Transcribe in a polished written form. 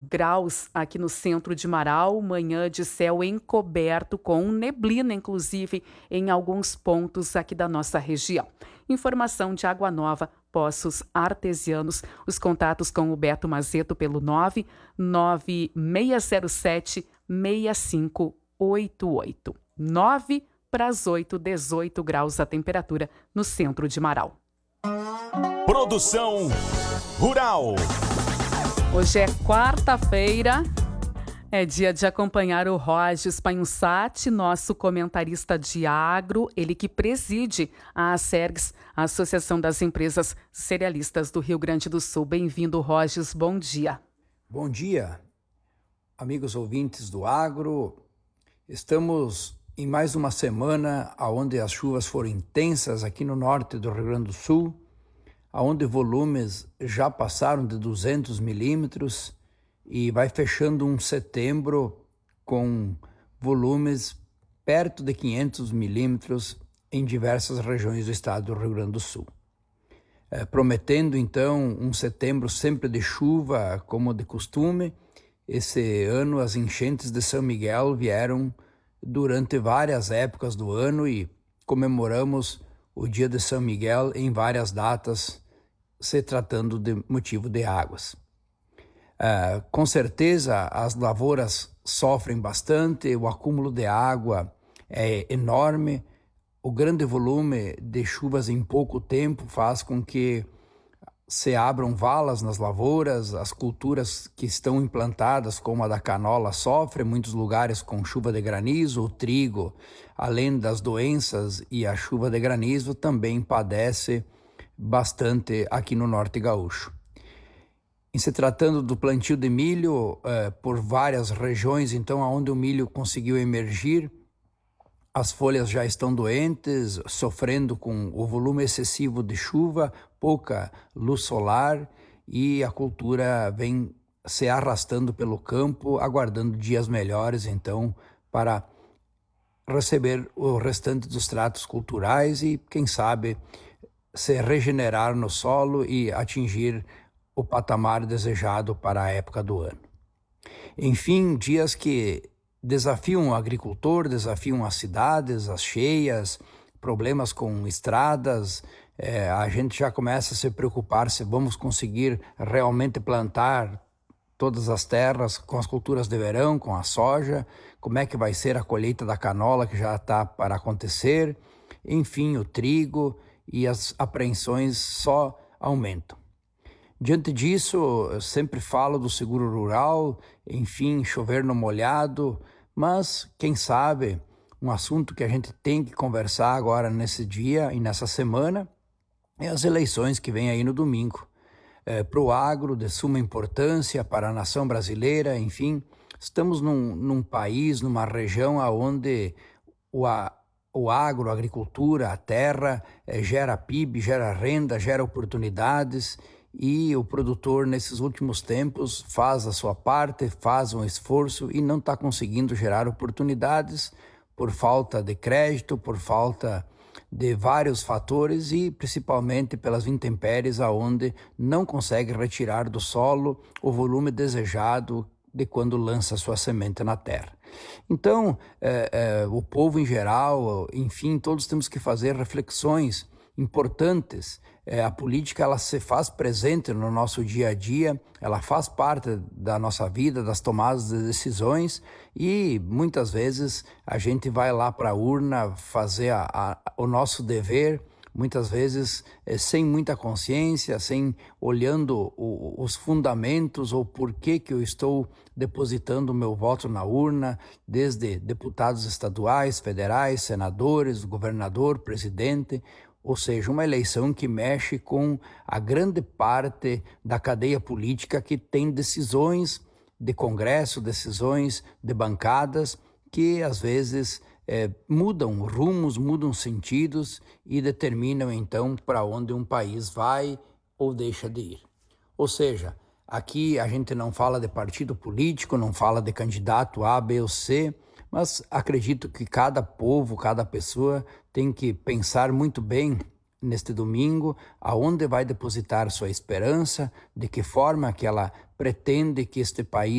graus aqui no centro de Marau, manhã de céu encoberto com neblina, inclusive em alguns pontos aqui da nossa região. Informação de Água Nova, Poços Artesianos, os contatos com o Beto Mazeto pelo 99607-6588. 9 para as 8, 18 graus a temperatura no centro de Marau. Produção Rural. Hoje é quarta-feira, é dia de acompanhar o Rogers Panhussati, nosso comentarista de agro, ele que preside a ACERGS, a Associação das Empresas Cerealistas do Rio Grande do Sul. Bem-vindo, Rogers, bom dia. Bom dia, amigos ouvintes do agro. Estamos em mais uma semana onde as chuvas foram intensas aqui no norte do Rio Grande do Sul, onde volumes já passaram de 200 milímetros e vai fechando um setembro com volumes perto de 500 milímetros em diversas regiões do estado do Rio Grande do Sul. Prometendo então um setembro sempre de chuva, como de costume. Esse ano as enchentes de São Miguel vieram durante várias épocas do ano e comemoramos o dia de São Miguel em várias datas, se tratando de motivo de águas. Com certeza as lavouras sofrem bastante, o acúmulo de água é enorme, o grande volume de chuvas em pouco tempo faz com que se abram valas nas lavouras, as culturas que estão implantadas, como a da canola, sofrem, muitos lugares com chuva de granizo, o trigo, além das doenças e a chuva de granizo, também padece bastante aqui no norte gaúcho. Em se tratando do plantio de milho, por várias regiões, então, onde o milho conseguiu emergir, as folhas já estão doentes, sofrendo com o volume excessivo de chuva, pouca luz solar, e a cultura vem se arrastando pelo campo, aguardando dias melhores, então, para receber o restante dos tratos culturais e, quem sabe, se regenerar no solo e atingir o patamar desejado para a época do ano. Enfim, dias que desafiam o agricultor, desafiam as cidades, as cheias, problemas com estradas. A gente já começa a se preocupar se vamos conseguir realmente plantar todas as terras com as culturas de verão, com a soja, como é que vai ser a colheita da canola que já está para acontecer, enfim, o trigo, e as apreensões só aumentam. Diante disso, eu sempre falo do seguro rural, enfim, chover no molhado, mas, quem sabe, um assunto que a gente tem que conversar agora nesse dia e nessa semana é as eleições que vêm aí no domingo. Para o agro, de suma importância, para a nação brasileira, enfim, estamos num país, numa região onde o agro, a agricultura, a terra, gera PIB, gera renda, gera oportunidades, e o produtor, nesses últimos tempos, faz a sua parte, faz um esforço e não está conseguindo gerar oportunidades por falta de crédito, por falta de vários fatores e principalmente pelas intempéries, aonde não consegue retirar do solo o volume desejado de quando lança sua semente na terra. Então, o povo em geral, enfim, todos temos que fazer reflexões importantes. A política, ela se faz presente no nosso dia a dia, ela faz parte da nossa vida, das tomadas de decisões, e muitas vezes a gente vai lá para a urna fazer o nosso dever, muitas vezes sem muita consciência, sem olhando os fundamentos ou por que eu estou depositando o meu voto na urna, desde deputados estaduais, federais, senadores, governador, presidente. Ou seja, uma eleição que mexe com a grande parte da cadeia política, que tem decisões de Congresso, decisões de bancadas, que às vezes mudam rumos, mudam sentidos e determinam então para onde um país vai ou deixa de ir. Ou seja, aqui a gente não fala de partido político, não fala de candidato A, B ou C, mas acredito que cada povo, cada pessoa tem que pensar muito bem neste domingo, aonde vai depositar sua esperança, de que forma que ela pretende que este país